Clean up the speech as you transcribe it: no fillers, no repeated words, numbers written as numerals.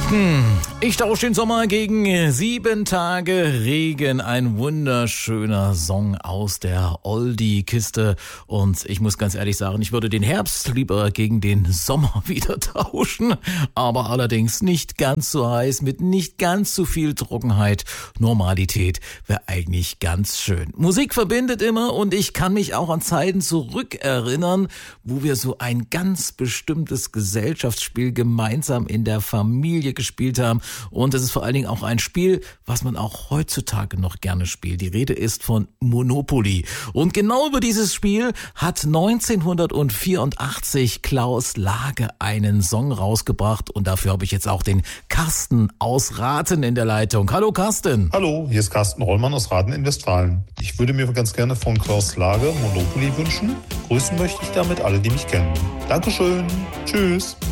Ich tausche den Sommer gegen 7 Tage Regen. Ein wunderschöner Song aus der Oldie-Kiste. Und ich muss ganz ehrlich sagen, ich würde den Herbst lieber gegen den Sommer wieder tauschen. Aber allerdings nicht ganz so heiß, mit nicht ganz so viel Trockenheit. Normalität wäre eigentlich ganz schön. Musik verbindet immer und ich kann mich auch an Zeiten zurückerinnern, wo wir so ein ganz bestimmtes Gesellschaftsspiel gemeinsam in der Familie gespielt haben. Und es ist vor allen Dingen auch ein Spiel, was man auch heutzutage noch gerne spielt. Die Rede ist von Monopoly. Und genau über dieses Spiel hat 1984 Klaus Lage einen Song rausgebracht. Und dafür habe ich jetzt auch den Carsten aus Rathen in der Leitung. Hallo Carsten. Hallo, hier ist Carsten Rollmann aus Rathen in Westfalen. Ich würde mir ganz gerne von Klaus Lage Monopoly wünschen. Grüßen möchte ich damit alle, die mich kennen. Dankeschön. Tschüss.